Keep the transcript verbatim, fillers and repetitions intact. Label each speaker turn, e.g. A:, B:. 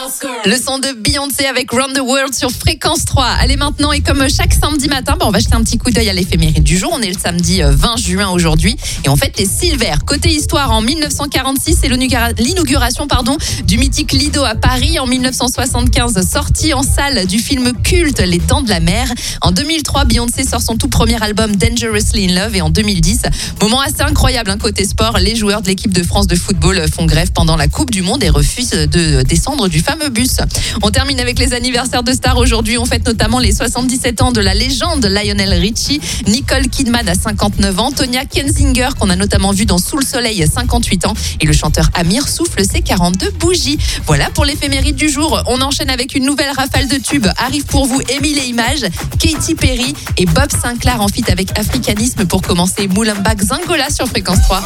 A: Le son de Beyoncé avec Round the World sur Fréquence trois. Allez maintenant, et comme chaque samedi matin, bah on va jeter un petit coup d'œil à l'éphéméride du jour. On est le samedi vingt juin aujourd'hui et on fête les Silver. Côté histoire, en mille neuf cent quarante-six, c'est l'inauguration pardon, du mythique Lido à Paris. En mille neuf cent soixante-quinze, sortie en salle du film culte Les Dents de la Mer. En deux mille trois, Beyoncé sort son tout premier album Dangerously in Love. Et en deux mille dix, moment assez incroyable hein, côté sport, les joueurs de l'équipe de France de football font grève pendant la Coupe du Monde et refusent de descendre du fameux bus. On termine avec les anniversaires de stars aujourd'hui. On fête notamment les soixante-dix-sept ans de la légende Lionel Richie, Nicole Kidman à cinquante-neuf ans, Tonya Kensinger qu'on a notamment vu dans Sous le soleil, cinquante-huit ans, et le chanteur Amir souffle ses quarante-deux bougies. Voilà pour l'éphéméride du jour. On enchaîne avec une nouvelle rafale de tubes. Arrive pour vous Émile et Images, Katy Perry et Bob Sinclair en feat avec Africanisme pour commencer Moulenbeek Zangola sur Fréquence trois.